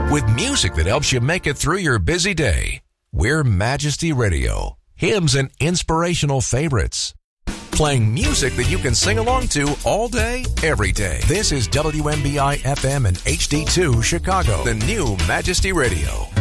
with music that helps you make it through your busy day. We're Majesty Radio, hymns and inspirational favorites. Playing music that you can sing along to all day, every day. This is WMBI FM and HD2 Chicago, the new Majesty Radio.